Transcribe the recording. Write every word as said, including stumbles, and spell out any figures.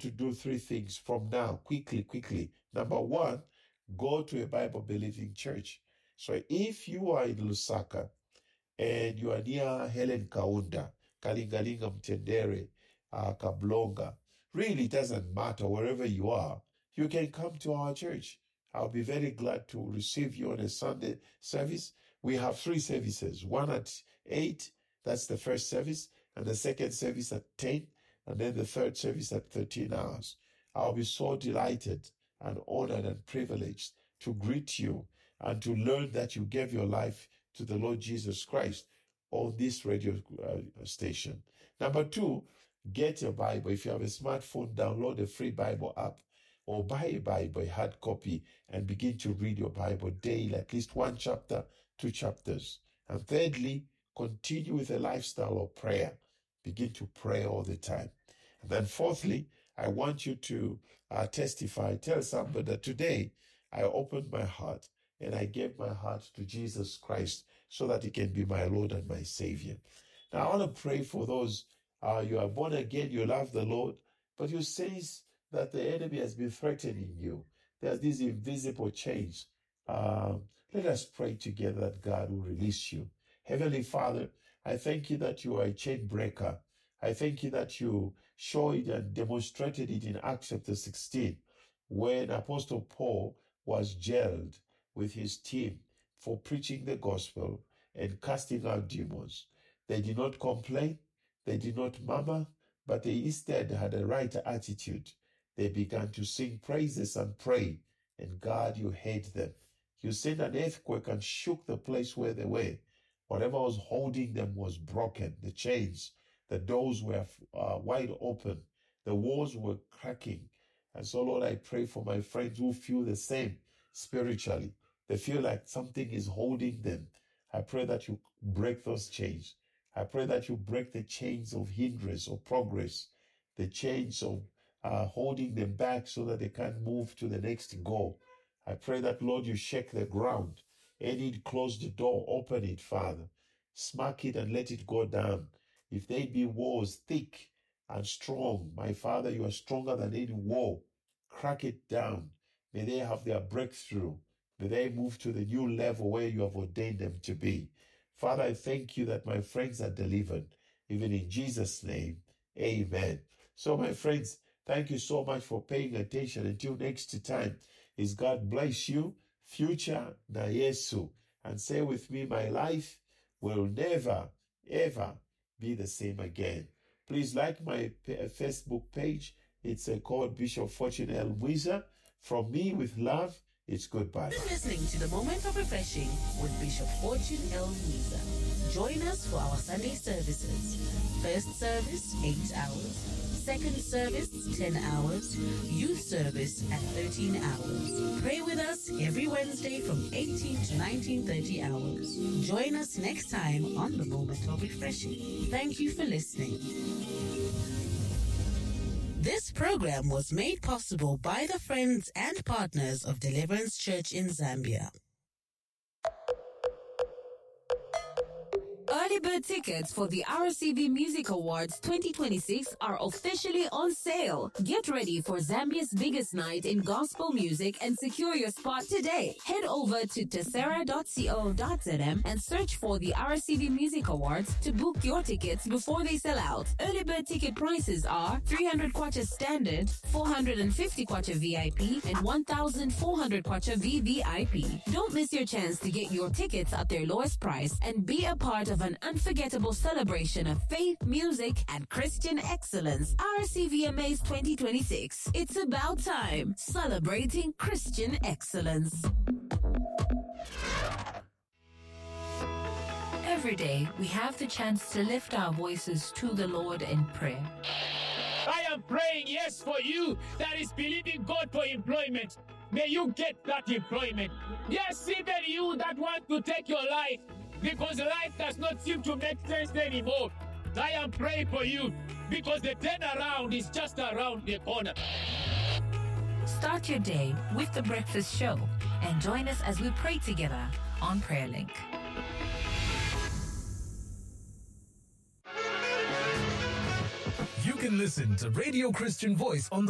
to do three things from now, quickly, quickly. Number one, go to a Bible-believing church. So if you are in Lusaka and you are near Helen Kaunda, Kalingalinga Mtendere, uh, Kablonga, really it doesn't matter wherever you are, you can come to our church. I'll be very glad to receive you on a Sunday service. We have three services, one at eight, that's the first service, and the second service at ten, and then the third service at thirteen hours. I'll be so delighted and honored and privileged to greet you and to learn that you gave your life to the Lord Jesus Christ on this radio uh, station. Number two, get your Bible. If you have a smartphone, download a free Bible app or buy a Bible, a hard copy, and begin to read your Bible daily, at least one chapter, two chapters. And thirdly, continue with a lifestyle of prayer. Begin to pray all the time. And then fourthly, I want you to uh, testify. Tell somebody that today I opened my heart and I gave my heart to Jesus Christ so that he can be my Lord and my Savior. Now, I want to pray for those, uh, you are born again, you love the Lord, but you sense that the enemy has been threatening you. There's this invisible change. Uh, let us pray together that God will release you. Heavenly Father, I thank you that you are a chain breaker. I thank you that you showed and demonstrated it in Acts chapter sixteen, when Apostle Paul was jailed with his team for preaching the gospel and casting out demons. They did not complain, they did not murmur, but they instead had a right attitude. They began to sing praises and pray, and God, you heard them. You sent an earthquake and shook the place where they were. Whatever was holding them was broken. The chains, the doors were uh, wide open. The walls were cracking. And so, Lord, I pray for my friends who feel the same spiritually. They feel like something is holding them. I pray that you break those chains. I pray that you break the chains of hindrance or progress, the chains of uh, holding them back so that they can't move to the next goal. I pray that, Lord, you shake the ground. Any closed door, open it, Father. Smack it and let it go down. If they be walls thick and strong, my Father, you are stronger than any wall. Crack it down. May they have their breakthrough. May they move to the new level where you have ordained them to be. Father, I thank you that my friends are delivered. Even in Jesus' name, amen. So, my friends, thank you so much for paying attention. Until next time, is God bless you. Future na Yesu. And say with me, my life will never, ever be the same again. Please like my Facebook page. It's uh, called Bishop Fortune L. Wiza. From me, with love, it's goodbye. You're listening to the Moment of Refreshing with Bishop Fortune L. Wiza. Join us for our Sunday services. First service, eight hours. Second service, ten hours. Youth service at thirteen hours. Pray with us every Wednesday from eighteen to nineteen thirty hours. Join us next time on the Moment of Refreshing. Thank you for listening. This program was made possible by the friends and partners of Deliverance Church in Zambia. Early bird tickets for the R C V Music Awards twenty twenty-six are officially on sale. Get ready for Zambia's biggest night in gospel music and secure your spot today. Head over to tessera dot co dot z m and search for the R C V Music Awards to book your tickets before they sell out. Early bird ticket prices are three hundred kwacha standard, four hundred fifty kwacha V I P, and one thousand four hundred kwacha V V I P. Don't miss your chance to get your tickets at their lowest price and be a part of an unforgettable celebration of faith, music, and Christian excellence. R C V M As twenty twenty-six. It's about time. Celebrating Christian excellence. Every day, we have the chance to lift our voices to the Lord in prayer. I am praying, yes, for you that is believing God for employment. May you get that employment. Yes, even you that want to take your life, because life does not seem to make sense anymore. I am praying for you because the turnaround is just around the corner. Start your day with The Breakfast Show and join us as we pray together on PrayerLink. You can listen to Radio Christian Voice on the